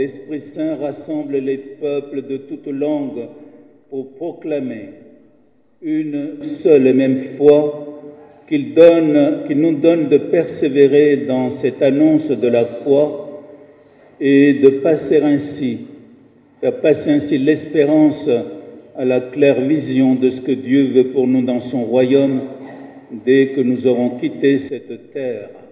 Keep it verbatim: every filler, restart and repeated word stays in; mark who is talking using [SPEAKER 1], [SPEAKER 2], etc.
[SPEAKER 1] l'Esprit Saint rassemble les peuples de toutes langues pour proclamer une seule et même foi, qu'il donne, qu'il nous donne de persévérer dans cette annonce de la foi et de passer ainsi, faire passer ainsi l'espérance à la claire vision de ce que Dieu veut pour nous dans son royaume dès que nous aurons quitté cette terre.